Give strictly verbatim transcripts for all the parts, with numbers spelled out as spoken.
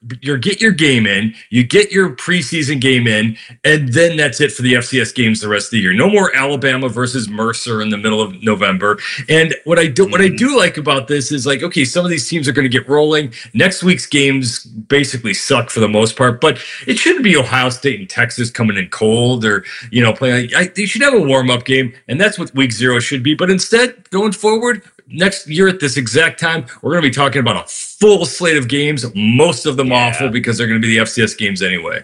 you get your game in, you get your preseason game in, and then that's it for the F C S games the rest of the year. No more Alabama versus Mercer in the middle of November. And what I do, mm-hmm. what I do like about this is like, okay, some of these teams are going to get rolling. Next week's games basically suck for the most part, but it shouldn't be Ohio State and Texas coming in cold or, you know, playing. I, they should have a warm-up game, and that's what week zero should be. But instead, going forward, next year at this exact time, we're going to be talking about a full slate of games, most of them yeah. awful because they're going to be the F C S games anyway.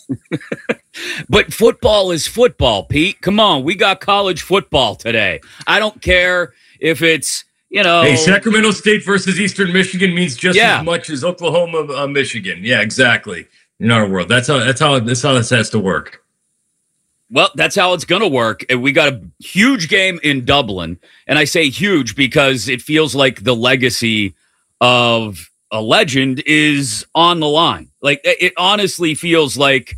But football is football, Pete. Come on, we got college football today. I don't care if it's, you know. Hey, Sacramento State versus Eastern Michigan means just yeah. as much as Oklahoma, uh, Michigan. Yeah, exactly. In our world, that's how that's how that's how this has to work. Well, that's how it's going to work. And we got a huge game in Dublin. And I say huge because it feels like the legacy of a legend is on the line. Like, it honestly feels like,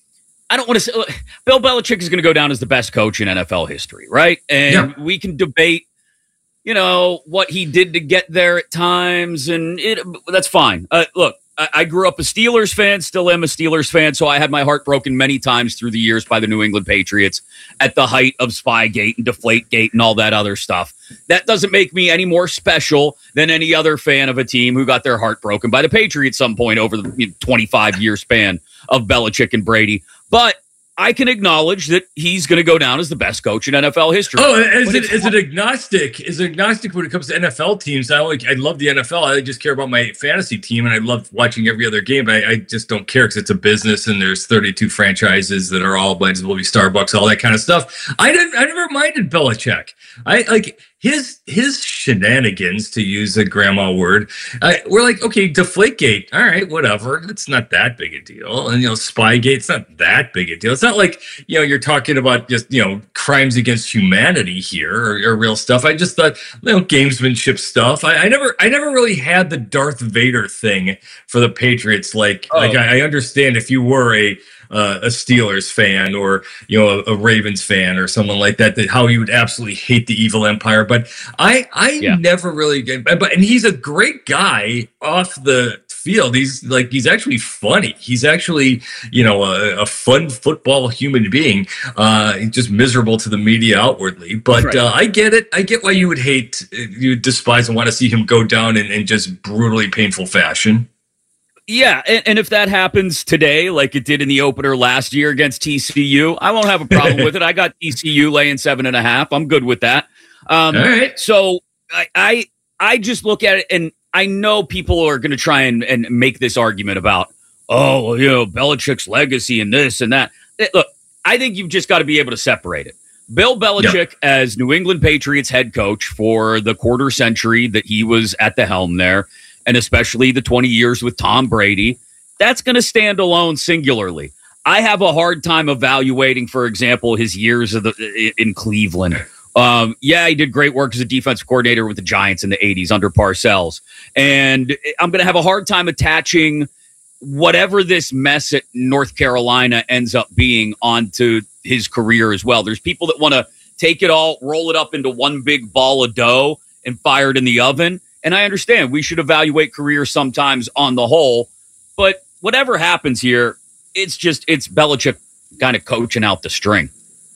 I don't want to say, look, Bill Belichick is going to go down as the best coach in N F L history, right? And yeah. we can debate, you know, what he did to get there at times. And it that's fine. Uh, look. I grew up a Steelers fan, still am a Steelers fan, so I had my heart broken many times through the years by the New England Patriots at the height of Spygate and Deflategate and all that other stuff. That doesn't make me any more special than any other fan of a team who got their heart broken by the Patriots at some point over the twenty-five year span of Belichick and Brady. But I can acknowledge that he's going to go down as the best coach in N F L history. Oh, as, it, as an agnostic, as an agnostic when it comes to N F L teams, I like I love the N F L. I just care about my fantasy team, and I love watching every other game. I, I just don't care because it's a business, and there's thirty-two franchises that are all blends. Will be Starbucks, all that kind of stuff. I didn't. I never minded Belichick. I like his his shenanigans, to use a grandma word. I, we're like, okay, Deflategate, all right, whatever. It's not that big a deal. And you know, Spygate, it's not that big a deal. It's not like, you know, you're talking about just, you know, crimes against humanity here or, or real stuff. I just thought, you know, gamesmanship stuff. I, I never I never really had the Darth Vader thing for the Patriots. Like, oh. like I, I understand if you were a Uh, a Steelers fan or, you know, a, a Ravens fan or someone like that, that how you would absolutely hate the evil empire. But I, I yeah. never really get, but, and he's a great guy off the field. He's like, he's actually funny. He's actually, you know, a, a fun football human being, uh, just miserable to the media outwardly. But right. uh, I get it. I get why you would hate, you would despise and want to see him go down in, in just brutally painful fashion. Yeah, and, and if that happens today, like it did in the opener last year against T C U, I won't have a problem with it. I got T C U laying seven and a half. I'm good with that. Um, All right. So I, I I just look at it, and I know people are going to try and, and make this argument about, oh, well, you know, Belichick's legacy and this and that. Look, I think you've just got to be able to separate it. Bill Belichick yep. as New England Patriots head coach for the quarter century that he was at the helm there, and especially the twenty years with Tom Brady, that's going to stand alone singularly. I have a hard time evaluating, for example, his years of the, in Cleveland. Um, yeah, he did great work as a defensive coordinator with the Giants in the eighties under Parcells. And I'm going to have a hard time attaching whatever this mess at North Carolina ends up being onto his career as well. There's people that want to take it all, roll it up into one big ball of dough and fire it in the oven. And I understand we should evaluate careers sometimes on the whole, but whatever happens here, it's just, it's Belichick kind of coaching out the string.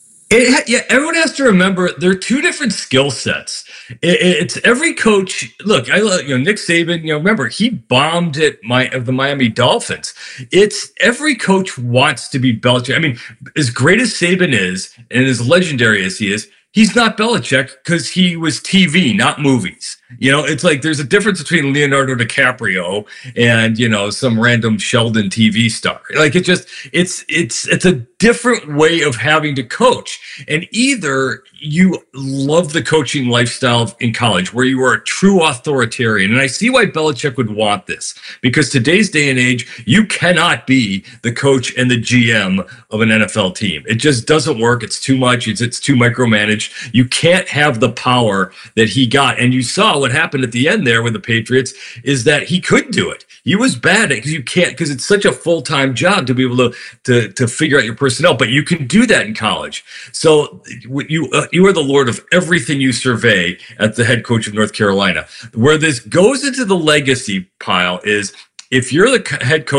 It, yeah, everyone has to remember there are two different skill sets. It, it's every coach. Look, I love, you know, Nick Saban. You know, remember he bombed at my of the Miami Dolphins. It's every coach wants to be Belichick. I mean, as great as Saban is and as legendary as he is, he's not Belichick because he was T V, not movies. You know, it's like there's a difference between Leonardo DiCaprio and, you know, some random Sheldon T V star. Like it just, it's, it's, it's a different way of having to coach. And either you love the coaching lifestyle in college where you are a true authoritarian. And I see why Belichick would want this, because today's day and age, you cannot be the coach and the G M of an N F L team. It just doesn't work. It's too much. It's, it's too micromanaged. You can't have the power that he got. And you saw what happened at the end there with the Patriots is that he could do it. He was bad at it because you can't, because it's such a full-time job to be able to, to, to figure out your personnel, but you can do that in college. So you, uh, you are the lord of everything you survey at the head coach of North Carolina. Where this goes into the legacy pile is if you're the head coach